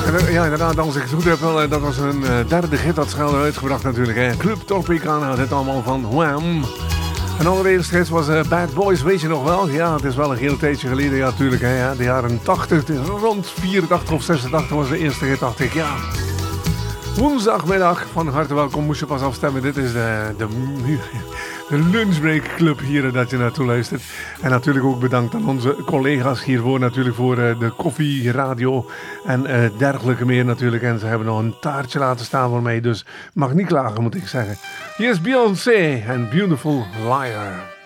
Ja, inderdaad, als ik het goed heb, wel, dat was een derde hit dat ze hadden uitgebracht natuurlijk. Hè. Club Tropicana, dit allemaal van Wham! En allereerst hit was Bad Boys, weet je nog wel? Ja, het is wel een heel tijdje geleden, ja, natuurlijk. Hè, ja, de jaren 80, rond 84 of 86 was de eerste hit, dacht ik, ja. Woensdagmiddag, van harte welkom, moest je pas afstemmen. Dit is de Lunchbreak Club hier dat je naartoe luistert. En natuurlijk ook bedankt aan onze collega's hiervoor, natuurlijk voor de koffie, radio en dergelijke meer natuurlijk. En ze hebben nog een taartje laten staan voor mij, dus mag niet klagen moet ik zeggen. Hier is Beyoncé en Beautiful Liar.